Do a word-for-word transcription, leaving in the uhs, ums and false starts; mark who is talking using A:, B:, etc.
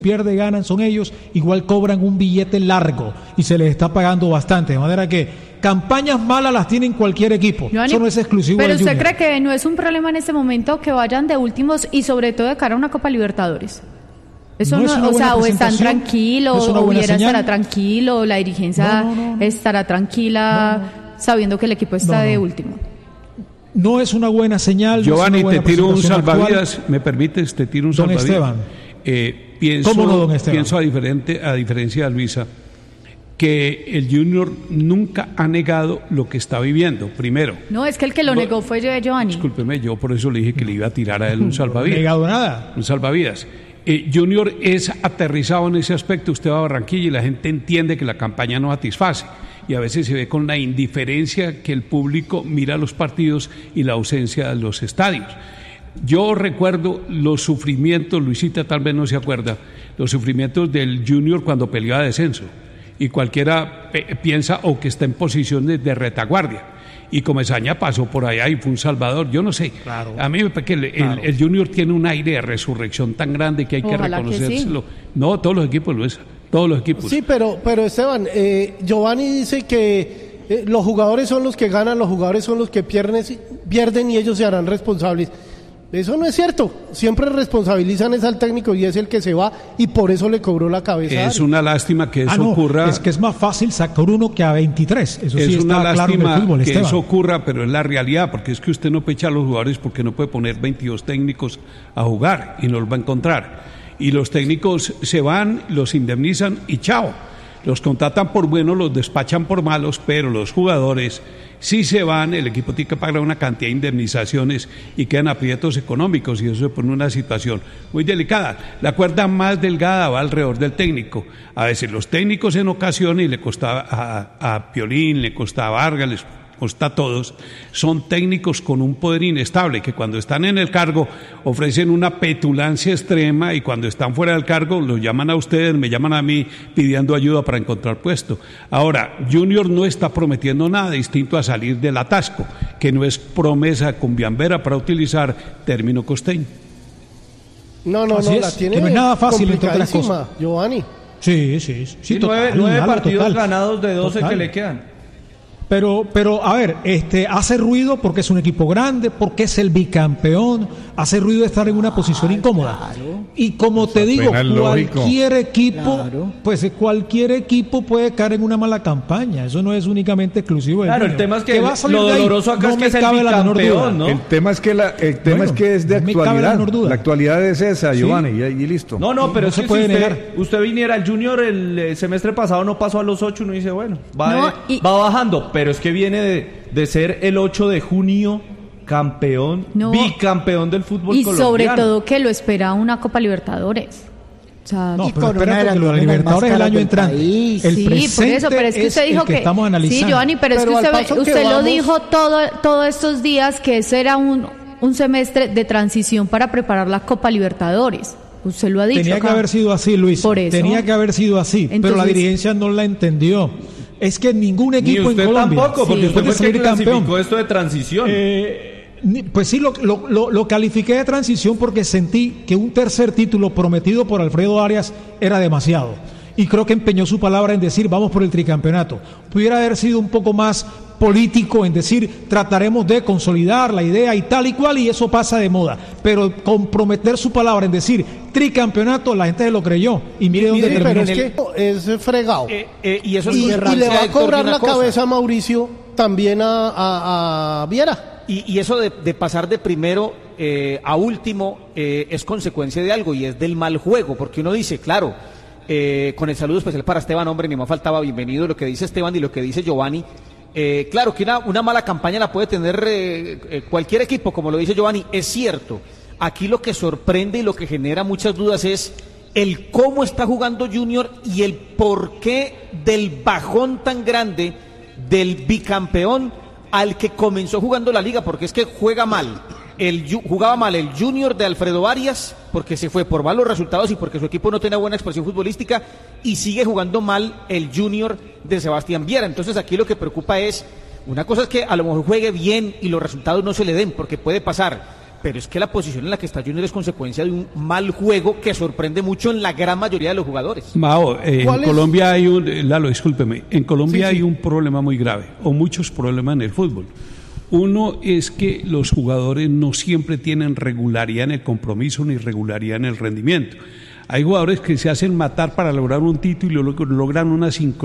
A: pierde, ganan, son ellos, igual cobran un billete largo y se les está pagando bastante, de manera que campañas malas las tiene cualquier equipo.
B: Johnny,
A: eso no es exclusivo
B: pero
A: del
B: usted
A: Junior.
B: cree que no es un problema en este momento que vayan de últimos y sobre todo de cara a una Copa Libertadores. Eso
A: no,
B: no,
A: es una
B: o sea, o están
A: presentación,
B: tranquilos,
A: no es una
B: o
A: buena
B: Viera
A: señal.
B: estará tranquilo, la dirigencia
A: No, no, no, no.
B: estará tranquila,
A: No, no.
B: sabiendo que el equipo está
A: No, no.
B: de último.
A: No es una buena señal.
C: Giovanni,
A: no es una
C: te
A: buena
C: tiro un
A: presentación
C: salvavidas,
A: actual.
C: ¿me permites? Te tiro un
A: Don
C: salvavidas.
A: Esteban.
C: Eh, pienso,
A: ¿Cómo no, don Esteban?
C: pienso a, diferente, a diferencia de Luisa, que el Junior nunca ha negado lo que está viviendo, primero.
B: No, es que el que lo
C: No,
B: negó fue Giovanni.
C: Discúlpeme, yo por eso le dije que le iba a tirar a él un
A: No he
C: salvavidas.
A: negado nada.
C: Un salvavidas. Eh, Junior es aterrizado en ese aspecto. Usted va a Barranquilla y la gente entiende que la campaña no satisface. Y a veces se ve con la indiferencia que el público mira los partidos y la ausencia de los estadios. Yo recuerdo los sufrimientos, Luisita tal vez no se acuerda, los sufrimientos del Junior cuando peleó a descenso. Y cualquiera pe- piensa o que está en posición de, de retaguardia. Y Comesaña pasó por allá y fue un salvador, yo no sé.
A: Claro.
C: A mí me parece que el, el-
A: Claro.
C: el Junior tiene un aire de resurrección tan grande que hay que
B: Ojalá que
C: reconocérselo. No, todos los equipos, Luis, todos los equipos.
D: Sí, pero, pero Esteban, eh, Giovanni dice que eh, los jugadores son los que ganan, los jugadores son los que pierden, pierden y ellos se harán responsables. Eso no es cierto. Siempre responsabilizan es al técnico y es el que se va y por eso le cobró la cabeza.
C: Es una lástima que eso
A: Ah, no,
C: ocurra.
A: es que es más fácil sacar uno que a veintitrés. Eso
C: Es
A: sí
C: una
A: está claro en el
C: lástima
A: fútbol,
C: que
A: Esteban.
C: eso ocurra, pero es la realidad, porque es que usted no puede echar a los jugadores porque no puede poner veintidós técnicos a jugar y no los va a encontrar. Y los técnicos se van, los indemnizan y chao. Los contratan por buenos, los despachan por malos, pero los jugadores, si se van, el equipo tiene que pagar una cantidad de indemnizaciones y quedan aprietos económicos y eso se pone en una situación muy delicada. La cuerda más delgada va alrededor del técnico. A veces los técnicos en ocasiones, y le costaba a, a Piolín, le costaba a Vargas, les consta a todos, son técnicos con un poder inestable, que cuando están en el cargo ofrecen una petulancia extrema y cuando están fuera del cargo los llaman a ustedes, me llaman a mí pidiendo ayuda para encontrar puesto. Ahora, Junior no está prometiendo nada distinto a salir del atasco, que no es promesa cumbiambera para utilizar término costeño.
D: No, no,
A: Así
D: no,
A: es,
D: la tiene
A: que no es nada fácil, entre otras
D: complicadísima, Giovanni.
A: Sí, sí, sí.
E: Sí,
A: total,
E: nueve, nueve
A: Lalo,
E: partidos
A: total.
E: ganados de doce
A: Total.
E: que le quedan.
A: Pero, pero, a ver, este, hace ruido porque es un equipo grande, porque es el bicampeón, hace ruido de estar en una posición incómoda. Y como te digo,
F: apenas lógico.
A: cualquier equipo,
B: Claro.
A: pues cualquier equipo puede caer en una mala campaña. Eso no es únicamente exclusivo del
E: Claro, el
A: Junior.
E: tema es que
A: va a salir
E: lo
A: de ahí?
E: doloroso acá
A: No
E: es que
A: me
E: es el
A: cabe la menor duda.
E: bicampeón, ¿no?
F: El tema es que la, el tema
A: Bueno,
F: es que es de
A: no me cabe la
F: actualidad.
A: menor duda.
F: La actualidad es esa,
A: Sí.
F: Giovanni, y, y listo.
E: No, no, pero
A: No
E: es
A: se
E: que
A: puede
E: si usted,
A: negar.
E: usted viniera al Junior el eh, semestre pasado no pasó a los ocho, uno dice, bueno, va,
B: No,
E: de-
B: y-
E: va bajando, pero es que viene de, de ser el ocho de junio campeón,
B: No.
E: bicampeón del fútbol
B: Y
E: colombiano.
B: sobre todo que lo espera una Copa Libertadores. O sea,
A: No,
G: Y
A: pero
G: con una
A: espérate
G: de
A: que lo de
G: las
A: la Libertadores es el
G: más
A: año
G: caras del
A: entrante.
G: país.
A: El
B: sí, por
A: presente
B: eso, pero es que usted
A: es
B: dijo
A: el que,
B: que,
A: estamos analizando.
B: sí, Giovanni, pero,
D: Pero
B: es
D: al
B: que
D: paso
B: usted,
D: que
B: usted lo
D: vamos-
B: dijo todo, todos estos días que ese era un, un semestre de transición para preparar la Copa Libertadores. Usted lo ha dicho
A: Tenía
B: acá.
A: que haber sido así, Luis.
B: Por eso.
A: Tenía que haber sido así, pero la
B: Entonces-
A: dirigencia no la entendió. Es que ningún
E: Ni
A: equipo
E: usted
A: en Colombia,
E: tampoco, porque
B: Sí.
E: usted
A: después
E: fue
A: de
E: el que
A: salir campeón,
E: clasificó esto de transición.
A: Eh, ni- pues sí, lo, lo, lo, lo califiqué de transición porque sentí que un tercer título prometido por Alfredo Arias era demasiado. Y creo que empeñó su palabra en decir vamos por el tricampeonato. Pudiera haber sido un poco más político en decir trataremos de consolidar la idea y tal y cual, y eso pasa de moda. Pero comprometer su palabra en decir tricampeonato, la gente se lo creyó. Y mire dónde
D: Sí,
A: terminó.
D: pero es que es fregado.
H: Eh, eh, y eso es
D: y,
H: muy
D: y
H: errante,
D: le va a
H: Héctor, de
D: cobrar
H: una
D: la
H: cosa.
D: cabeza a Mauricio también a, a, a Viera.
H: Y, y eso de, de pasar de primero eh, a último eh, es consecuencia de algo y es del mal juego, porque uno dice, claro, eh, con el saludo especial para Esteban, hombre, ni más faltaba, bienvenido, lo que dice Esteban y lo que dice Giovanni. Eh, claro que una, una mala campaña la puede tener eh, eh, cualquier equipo, como lo dice Giovanni, es cierto. Aquí lo que sorprende y lo que genera muchas dudas es el cómo está jugando Junior y el porqué del bajón tan grande del bicampeón al que comenzó jugando la liga, porque es que juega mal. El, jugaba mal el Junior de Alfredo Arias, porque se fue por malos resultados y porque su equipo no tenía buena expresión futbolística, y sigue jugando mal el Junior de Sebastián Viera. Entonces aquí lo que preocupa es, una cosa es que a lo mejor juegue bien y los resultados no se le den, porque puede pasar, pero es que la posición en la que está Junior es consecuencia de un mal juego que sorprende mucho en la gran mayoría de los jugadores.
C: Mao, eh, en
D: es?
C: Colombia hay un, Lalo, discúlpeme, en Colombia
D: Sí, sí.
C: hay un problema muy grave, o muchos problemas en el fútbol. Uno es que los jugadores no siempre tienen regularidad en el compromiso ni regularidad en el rendimiento. Hay jugadores que se hacen matar para lograr un título y lo- logran una sincronización